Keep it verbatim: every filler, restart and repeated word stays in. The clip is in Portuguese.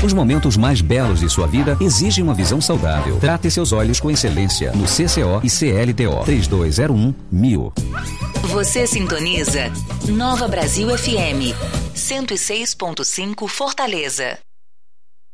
Os momentos mais belos de sua vida exigem uma visão saudável. Trate seus olhos com excelência no C C O e C L T O. três dois zero um mil. Você sintoniza Nova Brasil F M cento e seis ponto cinco Fortaleza.